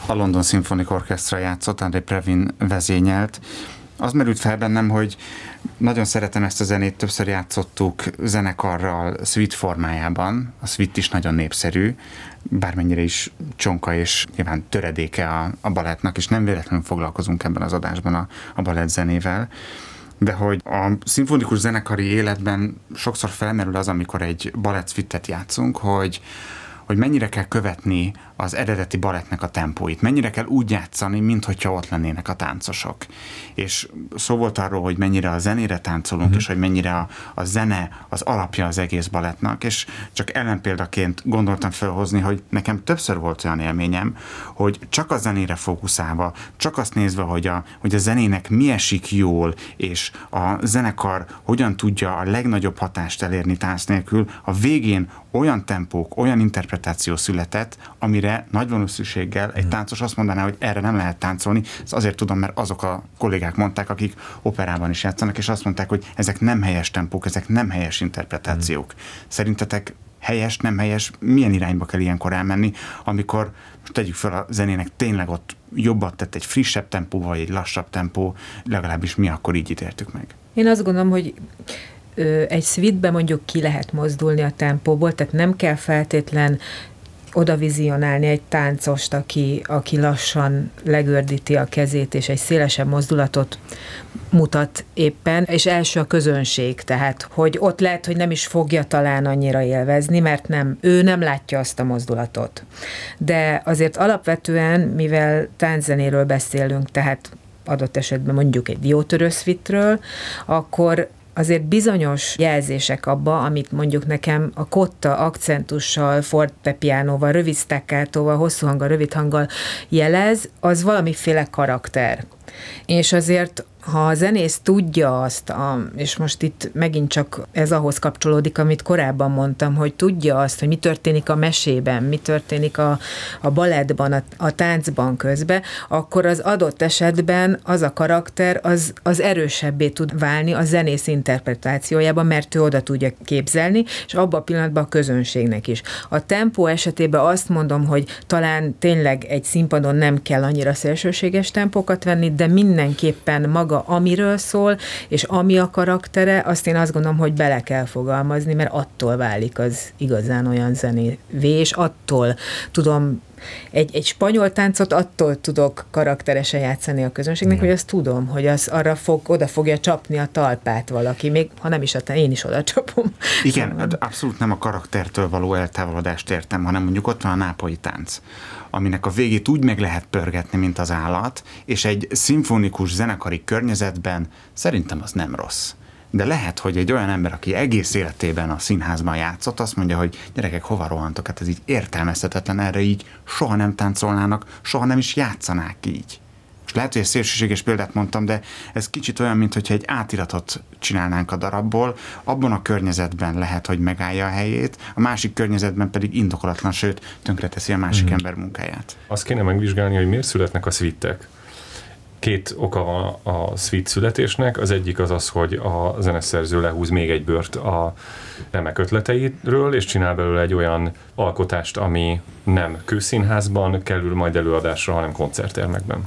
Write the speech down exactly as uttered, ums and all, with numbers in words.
a London Symphonic Orchestra játszott, André Previn vezényelt. Az merült fel bennem, hogy nagyon szeretem ezt a zenét, többször játszottuk zenekarral suite formájában, a suite is nagyon népszerű, bármennyire is csonka és nyilván töredéke a, a balettnak, és nem véletlenül foglalkozunk ebben az adásban a, a balett zenével, de hogy a szimfonikus zenekari életben sokszor felmerül az, amikor egy balett suite-et játszunk, hogy hogy mennyire kell követni az eredeti balettnek a tempóit, mennyire kell úgy játszani, minthogyha ott lennének a táncosok. És szó volt arról, hogy mennyire a zenére táncolunk, uh-huh. és hogy mennyire a, a zene az alapja az egész balettnak, és csak ellenpéldaként gondoltam felhozni, hogy nekem többször volt olyan élményem, hogy csak a zenére fókuszálva, csak azt nézve, hogy a, hogy a zenének mi esik jól, és a zenekar hogyan tudja a legnagyobb hatást elérni tánc nélkül, a végén olyan tempók, olyan interpretáció született, amire nagy valószínűséggel egy táncos azt mondaná, hogy erre nem lehet táncolni. Ezt azért tudom, mert azok a kollégák mondták, akik operában is játszanak, és azt mondták, hogy ezek nem helyes tempók, ezek nem helyes interpretációk. Szerintetek helyes, nem helyes, milyen irányba kell ilyenkor elmenni, amikor most tegyük fel a zenének tényleg ott jobbat tett egy frissebb tempó, vagy egy lassabb tempó, legalábbis mi akkor így ítéltük meg. Én azt gondolom, hogy egy suite-be mondjuk ki lehet mozdulni a tempóból, tehát nem kell feltétlen oda vizionálni egy táncost, aki, aki lassan legördíti a kezét, és egy szélesebb mozdulatot mutat éppen, és első a közönség, tehát, hogy ott lehet, hogy nem is fogja talán annyira élvezni, mert nem, ő nem látja azt a mozdulatot. De azért alapvetően, mivel tánczenéről beszélünk, tehát adott esetben mondjuk egy diótörő suite-ről, akkor azért bizonyos jelzések abba, amit mondjuk nekem a kotta akcentussal, fortepiánóval, rövid staccátóval, hosszú hanggal, rövid hanggal jelez, az valamiféle karakter. És azért, ha a zenész tudja azt, a, és most itt megint csak ez ahhoz kapcsolódik, amit korábban mondtam, hogy tudja azt, hogy mi történik a mesében, mi történik a, a balettban, a, a táncban közben, akkor az adott esetben az a karakter az, az erősebbé tud válni a zenész interpretációjában, mert ő oda tudja képzelni, és abban a pillanatban a közönségnek is. A tempó esetében azt mondom, hogy talán tényleg egy színpadon nem kell annyira szélsőséges tempókat venni, de mindenképpen maga, amiről szól, és ami a karaktere, azt én azt gondolom, hogy bele kell fogalmazni, mert attól válik az igazán olyan zenévé, és attól tudom, egy, egy spanyol táncot attól tudok karakteresen játszani a közönségnek, igen, hogy azt tudom, hogy az arra fog, oda fogja csapni a talpát valaki, még ha nem is, én is oda csapom. Igen, szóval abszolút nem a karaktertől való eltávolodást értem, hanem mondjuk ott van a nápolyi tánc, aminek a végét úgy meg lehet pörgetni, mint az állat, és egy szimfonikus zenekari környezetben szerintem az nem rossz. De lehet, hogy egy olyan ember, aki egész életében a színházban játszott, azt mondja, hogy gyerekek, hova rohantok, hát ez így értelmezhetetlen, erre így soha nem táncolnának, soha nem is játszanák így. És lehet, hogy egy szélsőséges példát mondtam, de ez kicsit olyan, mintha egy átiratot csinálnánk a darabból, abban a környezetben lehet, hogy megállja a helyét, a másik környezetben pedig indokolatlan, sőt, tönkreteszi a másik mm-hmm. ember munkáját. Azt kéne megvizsgálni, hogy miért születnek a suite-ek. Két oka van a suite születésnek. Az egyik az az, hogy a zeneszerző lehúz még egy bört a remek ötleteiről, és csinál belőle egy olyan alkotást, ami nem kőszínházban kerül majd előadásra, hanem koncerttermekben.